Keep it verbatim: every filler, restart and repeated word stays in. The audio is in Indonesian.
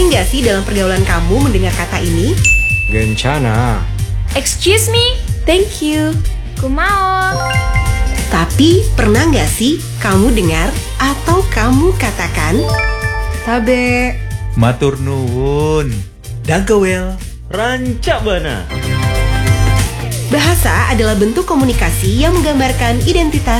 Sering gak sih dalam pergaulan kamu mendengar kata ini? Gencana. Excuse me, Thank you. kumao. Tapi pernah gak sih kamu dengar atau kamu katakan Tabe. Matur nuwun. Dagawel, rancak bana. bahasa adalah bentuk komunikasi yang menggambarkan identitas